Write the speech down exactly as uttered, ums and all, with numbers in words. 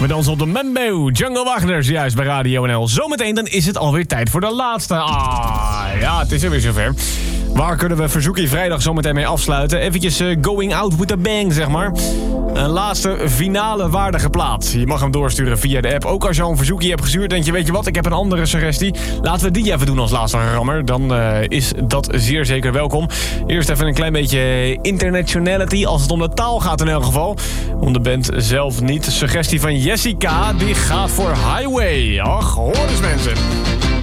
We dansen op de Mambo. Jungle Wagners, juist bij Radio N L. Zometeen dan is het alweer tijd voor de laatste. Ah, ja, het is er weer zover. Waar kunnen we Verzoekie vrijdag zometeen mee afsluiten? Eventjes uh, going out with a bang, zeg maar. Een laatste finale waardige plaat. Je mag hem doorsturen via de app. Ook als je al een verzoekje hebt gestuurd, denk je, weet je wat, ik heb een andere suggestie. Laten we die even doen als laatste rammer. Dan uh, is dat zeer zeker welkom. Eerst even een klein beetje internationality, als het om de taal gaat in elk geval. Om de band zelf niet. De suggestie van Jessica, die gaat voor Highway. Ach, hoor eens mensen.